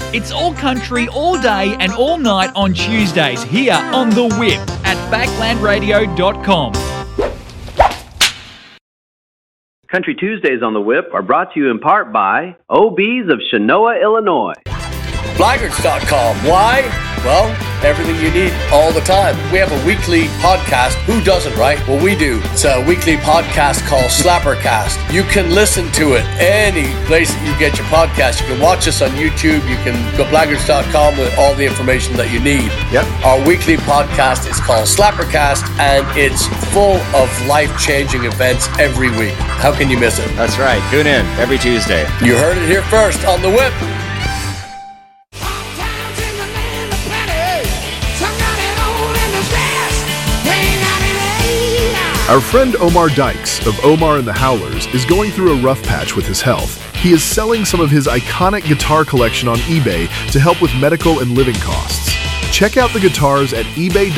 It's all country, all day and all night on Tuesdays here on The Whip at backlandradio.com. Country Tuesdays on The Whip are brought to you in part by OBs of Chenoa, Illinois. Blaggards.com. Why? Well, everything you need all the time. We have a weekly podcast. Who doesn't, right? Well, we do. It's a weekly podcast called Slappercast. You can listen to it any place that you get your podcast. You can watch us on YouTube. You can go Blaggards.com with all the information that you need. Yep. Our weekly podcast is called Slappercast, and it's full of life-changing events every week. How can you miss it? That's right. Tune in every Tuesday. You heard it here first on The Whip. Our friend Omar Dykes of Omar and the Howlers is going through a rough patch with his health. He is selling some of his iconic guitar collection on eBay to help with medical and living costs. Check out the guitars at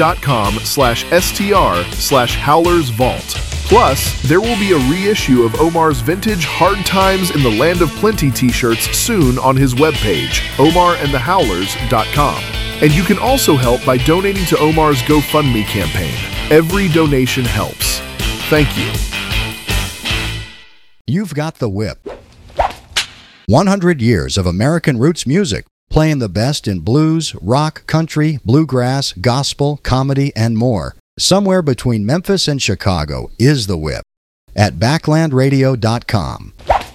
ebay.com/str/howlersvault. Plus, there will be a reissue of Omar's vintage Hard Times in the Land of Plenty t-shirts soon on his webpage, omarandthehowlers.com. And you can also help by donating to Omar's GoFundMe campaign. Every donation helps. Thank you. You've got The Whip. 100 years of American roots music, playing the best in blues, rock, country, bluegrass, gospel, comedy, and more. Somewhere between Memphis and Chicago is The Whip at backlandradio.com.